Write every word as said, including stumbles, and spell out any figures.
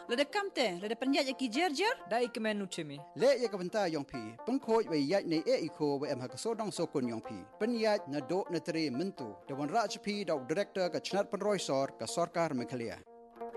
Lada kamte, lada penjat yaki jer-jer. Dai kemen nuchimi. Le ya kabanta yong pi. Pengkoj we yat ne e iko we em hakasodong sokun yong pi. Penyat na do na tre mentu. Dewan raj pi dau director ka chnat penroy sor ka sorkar mekhalia.